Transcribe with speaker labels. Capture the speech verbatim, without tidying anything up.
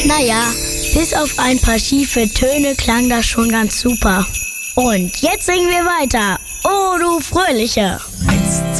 Speaker 1: Naja, bis auf ein paar schiefe Töne klang das schon ganz super. Und jetzt singen wir weiter. Oh, du Fröhliche.
Speaker 2: Eins,